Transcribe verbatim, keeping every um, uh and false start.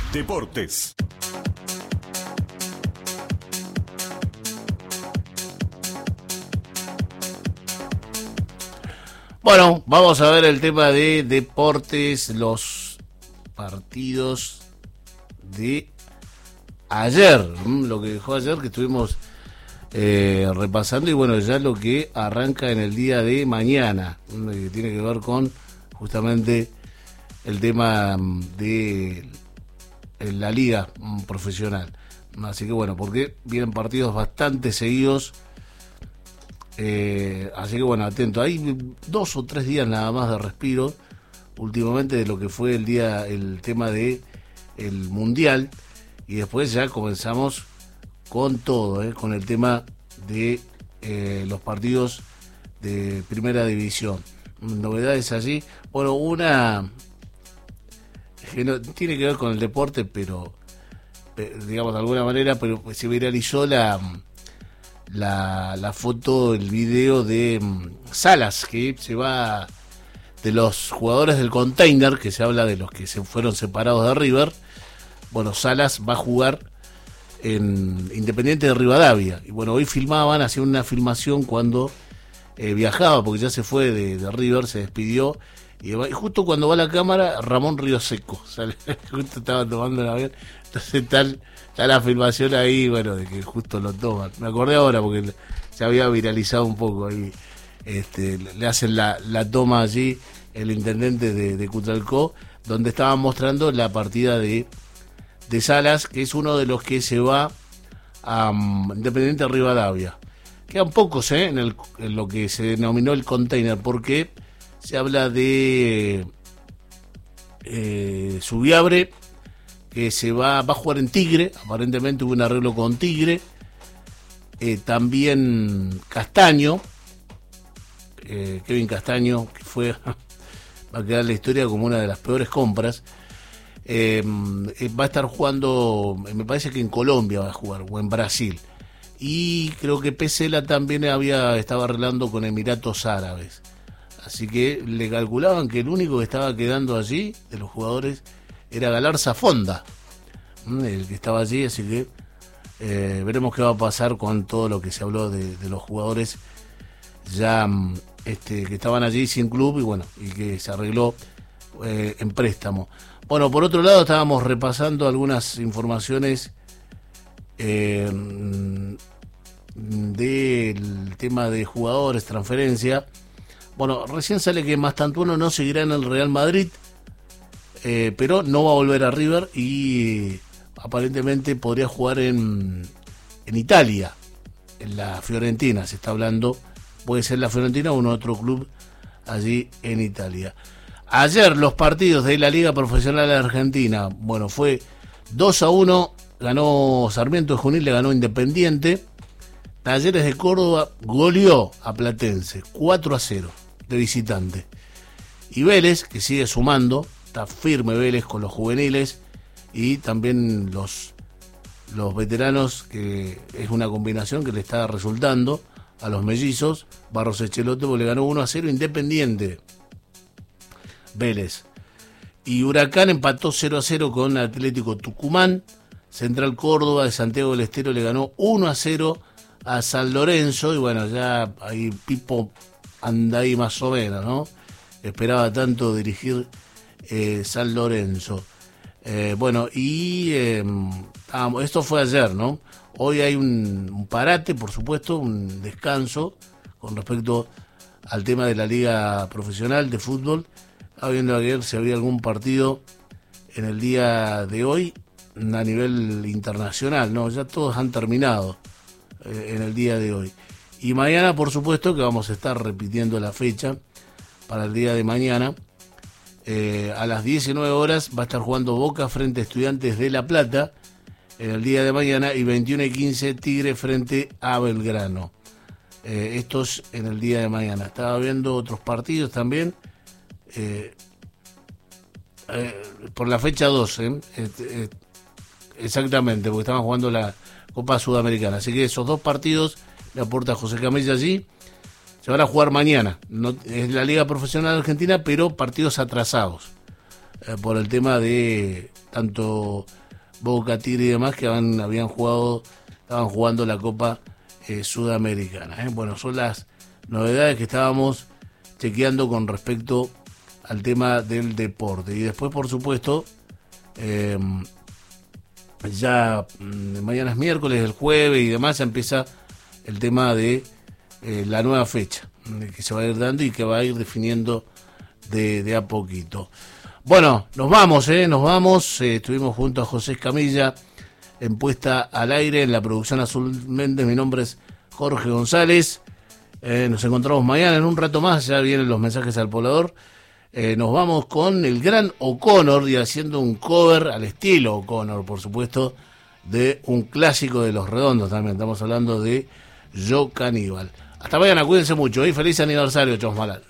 Deportes. Bueno, vamos a ver el tema de deportes, los partidos de ayer, lo que dejó ayer, que estuvimos eh, repasando, y bueno, ya lo que arranca en el día de mañana, que tiene que ver con justamente el tema de la liga profesional. Así que bueno, porque vienen partidos bastante seguidos. Eh, así que bueno, atento, hay dos o tres días nada más de respiro últimamente de lo que fue el día, el tema de el mundial, y después ya comenzamos con todo, eh, con el tema de eh, los partidos de primera división. Novedades allí, bueno, una que no tiene que ver con el deporte, pero digamos de alguna manera, pero se viralizó la La, la foto, el video de um, Salas, que se va de los jugadores del Container, que se habla de los que se fueron separados de River. Bueno, Salas va a jugar en Independiente de Rivadavia. Y bueno, hoy filmaban, hacían una filmación cuando eh, viajaba, porque ya se fue de, de River, se despidió. Y, y justo cuando va la cámara, Ramón Río Seco, ¿sale? Justo estaba tomando el avión. Entonces tal... Está la filmación ahí, bueno, de que justo lo toman. Me acordé ahora porque se había viralizado un poco ahí. Este, le hacen la, la toma allí el intendente de, de Cutralcó, donde estaban mostrando la partida de, de Salas, que es uno de los que se va a um, Independiente Rivadavia. Quedan pocos ¿eh? en, el, en lo que se denominó el Container, porque se habla de eh, Subiabre, que se va, va a jugar en Tigre, aparentemente hubo un arreglo con Tigre, eh, también Castaño, eh, Kevin Castaño, que fue, va a quedar la historia como una de las peores compras, eh, va a estar jugando, me parece que en Colombia va a jugar, o en Brasil, y creo que Pesela también había estaba arreglando con Emiratos Árabes, así que le calculaban que el único que estaba quedando allí, de los jugadores, era Galarza Fonda, el que estaba allí, así que eh, veremos qué va a pasar con todo lo que se habló de, de los jugadores ya este, que estaban allí sin club y bueno, y que se arregló eh, en préstamo. Bueno, por otro lado estábamos repasando algunas informaciones eh, del tema de jugadores, transferencia. Bueno, recién sale que Mastantuono no seguirá en el Real Madrid, Eh, pero no va a volver a River y aparentemente podría jugar en, en Italia, en la Fiorentina, se está hablando, puede ser la Fiorentina o un otro club allí en Italia. Ayer los partidos de la Liga Profesional Argentina, bueno, fue dos a uno, ganó Sarmiento de Junín, le ganó Independiente. Talleres de Córdoba goleó a Platense cuatro a cero de visitante, y Vélez, que sigue sumando, está firme Vélez con los juveniles y también los los veteranos, que es una combinación que le está resultando a los mellizos. Barros Echelote le ganó uno a cero Independiente, Vélez, y Huracán empató cero a cero con Atlético Tucumán. Central Córdoba de Santiago del Estero le ganó uno a cero a San Lorenzo, y bueno, ya ahí Pipo anda ahí más o menos, ¿no? Esperaba tanto dirigir Eh, San Lorenzo. Eh, bueno, y eh, ah, esto fue ayer, ¿no? Hoy hay un, un parate, por supuesto, un descanso con respecto al tema de la Liga Profesional de Fútbol. Estaba viendo ayer si había algún partido en el día de hoy a nivel internacional, ¿no? Ya todos han terminado eh, en el día de hoy. Y mañana, por supuesto, que vamos a estar repitiendo la fecha para el día de mañana. Eh, a las diecinueve horas va a estar jugando Boca frente a Estudiantes de La Plata en el día de mañana, y veintiuno y quince Tigre frente a Belgrano. Eh, estos en el día de mañana. Estaba viendo otros partidos también eh, eh, por la fecha doce, eh, eh, exactamente, porque estaban jugando la Copa Sudamericana. Así que esos dos partidos le aporta José Camilla allí. Se van a jugar mañana. No, es la Liga Profesional Argentina, pero partidos atrasados. Eh, por el tema de tanto Boca, Tigre y demás que habían, habían jugado, estaban jugando la Copa eh, Sudamericana. ¿eh? Bueno, son las novedades que estábamos chequeando con respecto al tema del deporte. Y después, por supuesto, eh, ya mm, mañana es miércoles, el jueves y demás, ya empieza el tema de eh, la nueva fecha que se va a ir dando y que va a ir definiendo de, de a poquito. Bueno, nos vamos, ¿eh? Nos vamos. Eh, estuvimos junto a José Escamilla en Puesta al Aire, en la producción Azul Méndez. Mi nombre es Jorge González. Eh, nos encontramos mañana en un rato más. Ya vienen los mensajes al poblador. Eh, nos vamos con el gran O'Connor y haciendo un cover al estilo O'Connor, por supuesto, de un clásico de Los Redondos también. Estamos hablando de Yo Caníbal. Hasta mañana, cuídense mucho y feliz aniversario, Chosmalal.